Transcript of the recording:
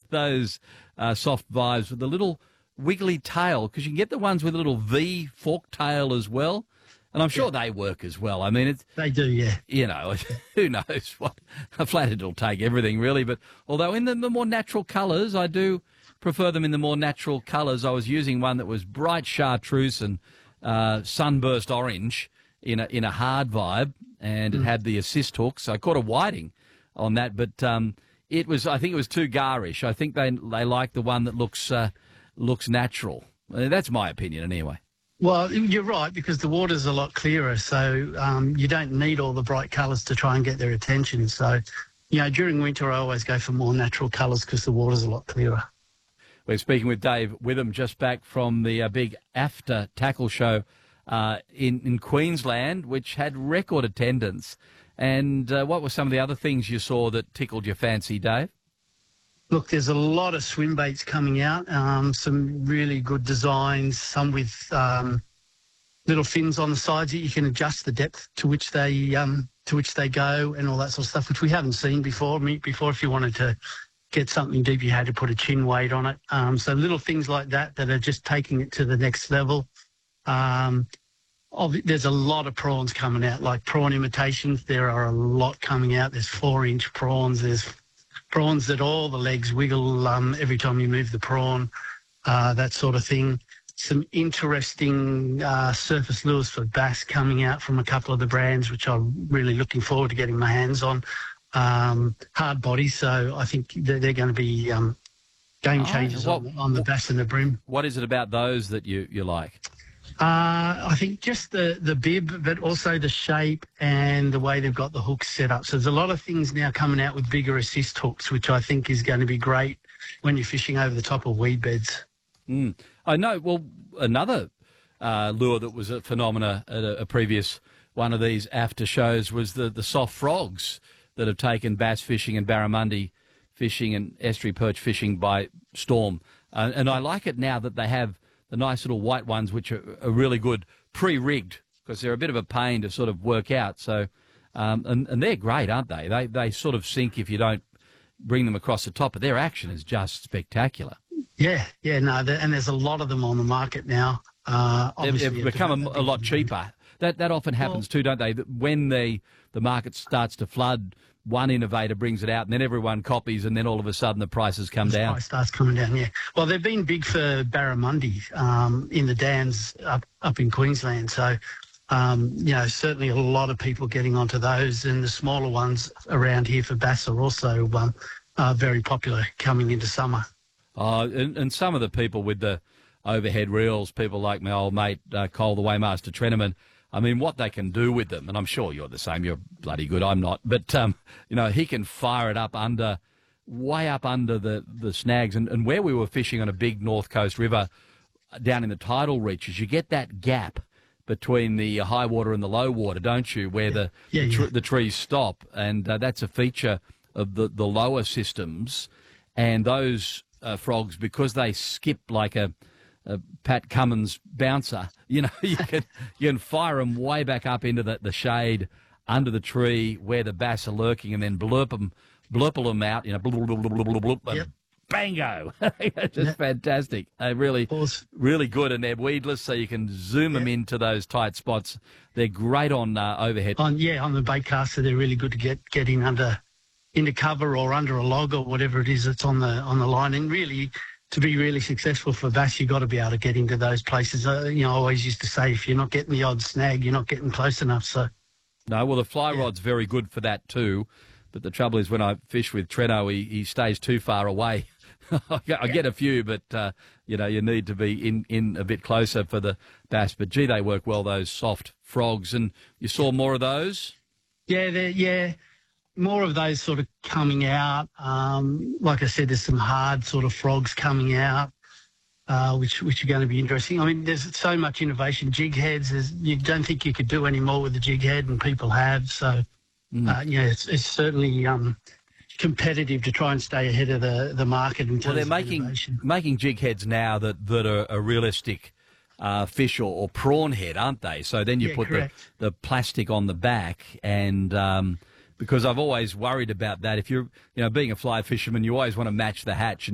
those soft vibes with the little wiggly tail, because you can get the ones with a little V fork tail as well. And I'm sure they work as well. I mean, they do, yeah. You know, who knows what a flathead will take everything really. But although in the more natural colours, I do prefer them in the more natural colours. I was using one that was bright chartreuse and sunburst orange in a hard vibe, and it had the assist hooks. I caught a whiting on that, but I think it was too garish. I think they like the one that looks natural. That's my opinion anyway. Well, you're right, because the water's a lot clearer, so you don't need all the bright colours to try and get their attention. So, during winter I always go for more natural colours because the water's a lot clearer. We're speaking with Dave Witham, just back from the big AFTA tackle show in Queensland, which had record attendance. And what were some of the other things you saw that tickled your fancy, Dave? Look, there's a lot of swim baits coming out, some really good designs, some with little fins on the sides that you can adjust the depth to which they go and all that sort of stuff, which we haven't seen before. If you wanted to get something deep, you had to put a chin weight on it. So little things like that are just taking it to the next level. There's a lot of prawns coming out, like prawn imitations. There are a lot coming out. There's 4-inch prawns. There's prawns that all the legs wiggle every time you move the prawn, that sort of thing. Some interesting surface lures for bass coming out from a couple of the brands, which I'm really looking forward to getting my hands on. Hard bodies, so I think they're going to be game changers on the bass and the bream. What is it about those that you like? I think just the bib, but also the shape and the way they've got the hooks set up. So there's a lot of things now coming out with bigger assist hooks, which I think is going to be great when you're fishing over the top of weed beds. I know. Well, another lure that was a phenomena at a previous one of these AFTA shows was the soft frogs that have taken bass fishing and barramundi fishing and estuary perch fishing by storm. And I like it now that they have the nice little white ones, which are really good pre-rigged, because they're a bit of a pain to sort of work out. So, and they're great, aren't they? They sort of sink if you don't bring them across the top, but their action is just spectacular. Yeah, no, and there's a lot of them on the market now. They've become a lot cheaper. That often happens too, don't they? That when the market starts to flood, one innovator brings it out, and then everyone copies, and then all of a sudden the prices come down. The price starts coming down, yeah. Well, they've been big for barramundi in the dams up in Queensland. So, certainly a lot of people getting onto those, and the smaller ones around here for bass are also very popular coming into summer. And some of the people with the overhead reels, people like my old mate Cole the Waymaster Treneman, I mean, what they can do with them, and I'm sure you're the same, you're bloody good, I'm not, but, he can fire it up way up under the snags. And where we were fishing on a big North Coast river down in the tidal reaches, you get that gap between the high water and the low water, don't you, where the trees stop, and that's a feature of the lower systems. And those frogs, because they skip like a Pat Cummins bouncer, you can fire them way back up into the shade under the tree where the bass are lurking, and then blurple them out, blub, blub, blub, blub, blub, and bango. Just fantastic. Really good, and they're weedless, so you can zoom them into those tight spots. They're great on overhead. On the bait caster, they're really good to get in into cover or under a log or whatever it is that's on the line. And really, to be really successful for bass, you've got to be able to get into those places. I always used to say, if you're not getting the odd snag, you're not getting close enough. So, no, well, the fly rod's very good for that too. But the trouble is, when I fish with Treno, he stays too far away. I get a few, but you need to be in a bit closer for the bass. But gee, they work well, those soft frogs. And you saw more of those? Yeah. More of those sort of coming out. Like I said, there's some hard sort of frogs coming out, which are going to be interesting. I mean, there's so much innovation. Jig heads, you don't think you could do any more with the jig head, and people have. So, it's certainly competitive to try and stay ahead of the market in terms of innovation. They're making jig heads now that are a realistic fish or prawn head, aren't they? So then you put the plastic on the back, and because I've always worried about that. If you're, being a fly fisherman, you always want to match the hatch.